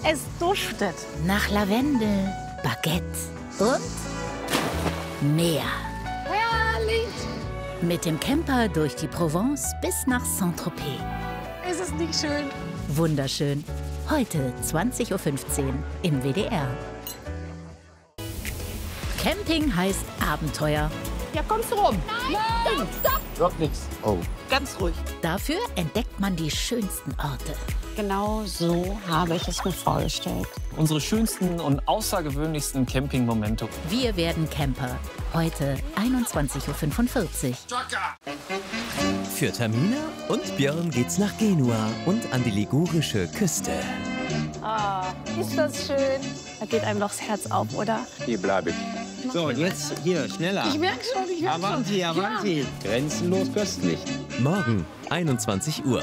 Es duftet nach Lavendel, Baguette und Meer. herrlich. Mit dem Camper durch die Provence bis nach Saint-Tropez. Ist es nicht schön? Wunderschön. Heute 20:15 Uhr im WDR. Camping heißt Abenteuer. Ja, kommst du rum? Nein! Stopp! Wird nichts. Oh. Ganz ruhig. Dafür entdeckt man die schönsten Orte. Genau so habe ich es mir vorgestellt. Unsere schönsten und außergewöhnlichsten Campingmomente. Wir werden Camper. Heute 21:45 Uhr. Für Tamina und Björn geht's nach Genua und an die ligurische Küste. Ah, ist das schön. Da geht einem doch das Herz auf, oder? Hier bleibe ich. So, und jetzt hier, schneller. Ich merke schon, ich merke schon. Avanti, avanti. Grenzenlos köstlich. Morgen, 21 Uhr.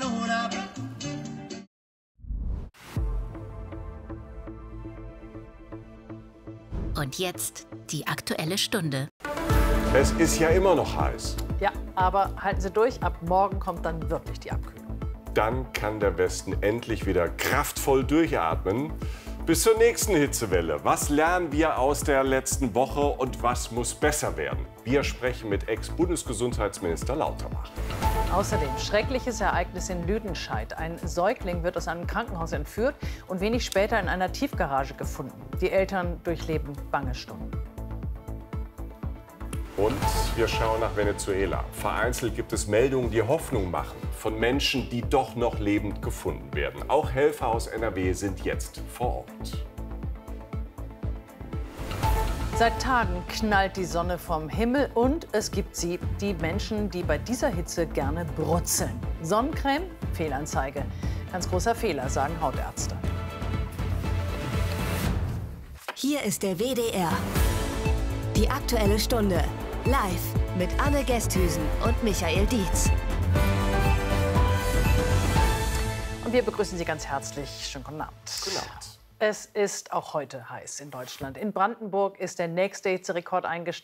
Und jetzt die Aktuelle Stunde. Es ist ja immer noch heiß. Ja, aber halten Sie durch, ab morgen kommt dann wirklich die Abkühlung. Dann kann der Westen endlich wieder kraftvoll durchatmen. Bis zur nächsten Hitzewelle. Was lernen wir aus der letzten Woche und was muss besser werden? Wir sprechen mit Ex-Bundesgesundheitsminister Lauterbach. Außerdem schreckliches Ereignis in Lüdenscheid. Ein Säugling wird aus einem Krankenhaus entführt und wenig später in einer Tiefgarage gefunden. Die Eltern durchleben bange Stunden. Und wir schauen nach Venezuela. Vereinzelt gibt es Meldungen, die Hoffnung machen von Menschen, die doch noch lebend gefunden werden. Auch Helfer aus NRW sind jetzt vor Ort. Seit Tagen knallt die Sonne vom Himmel und es gibt sie, die Menschen, die bei dieser Hitze gerne brutzeln. Sonnencreme? Fehlanzeige. Ganz großer Fehler, sagen Hautärzte. Hier ist der WDR. Die Aktuelle Stunde. Live mit Anne Gesthüsen und Michael Dietz. Und wir begrüßen Sie ganz herzlich. Schönen guten Abend. Guten Abend. Es ist auch heute heiß in Deutschland. In Brandenburg ist der nächste Hitzerekord eingestellt.